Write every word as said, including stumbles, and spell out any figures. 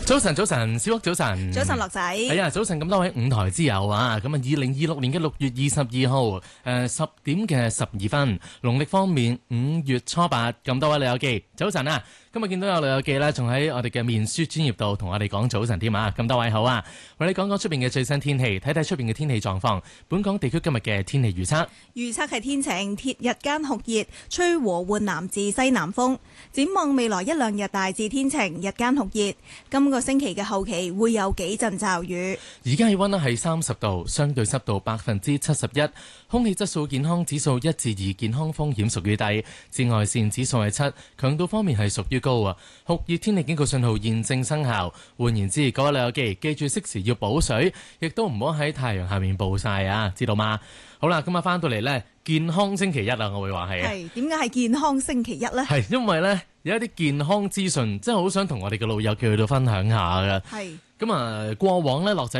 早晨，早晨，小屋早晨， 早晨，樂仔。 係啊，早晨咁多位五台之友啊，咁啊，二零二六年嘅六月二十二號，誒、呃、十點嘅十二分，農曆方面五月初八，咁多位老友記，早晨啊！今日見到有老友記咧，仲喺我哋嘅面書專頁度同我哋講早晨添啊！咁多位好啊，為你講講出邊嘅最新天氣，睇睇出邊嘅天氣狀況。本港地區今日嘅天氣預測， 預測係天晴，貼日間酷熱，吹和緩南至西南風。展望未來一兩日大致天晴，日間酷熱。今個星期嘅後期會有幾陣驟雨。 而家氣溫咧係三十度，相對濕度百分之七十一，空氣質素健康指數一至二，健康風險屬於低，紫外線指數係七，強度方面係屬於高啊！酷熱天氣警告信號現正生效。換言之，各位老友記，記住適時要補水，亦都唔好喺太陽下面暴曬啊！知道嗎？好啦，今日翻到嚟呢，健康星期一啊，我會話係啊。 係點解係健康星期一呢？ 係因為呢，有一啲健康資訊，真係好想同我哋嘅老友記去到分享下㗎。 係咁啊，過往呢，樂仔